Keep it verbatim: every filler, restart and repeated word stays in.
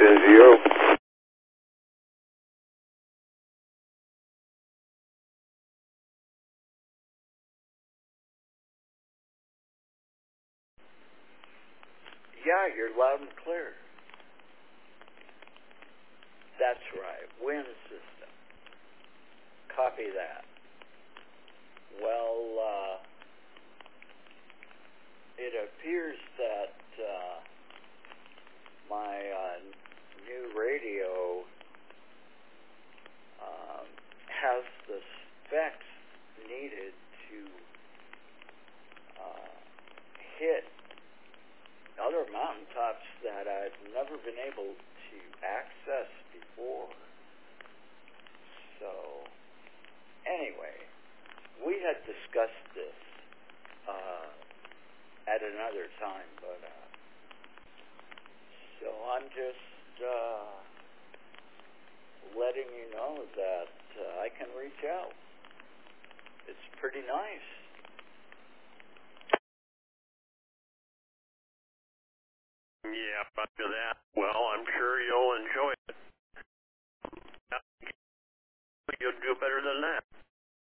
Benzio. Yeah, you're loud and clear. That's right. Wind system. Copy that. Well, uh, it appears that uh, my uh, new radio um, has the specs needed to uh, hit other mountaintops that I've never been able to access before. So, anyway, we had discussed this uh, at another time, but uh, so I'm just uh, letting you know that uh, I can reach out. It's pretty nice. Yeah, after that, well, I'm sure